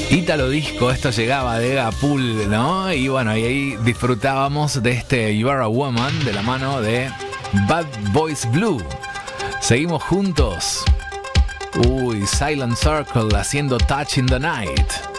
Ítalo Disco, esto llegaba de Gapul, ¿no? Y bueno, y ahí disfrutábamos de este You Are a Woman de la mano de Bad Boys Blue. Seguimos juntos. Uy, Silent Circle haciendo Touch in the Night.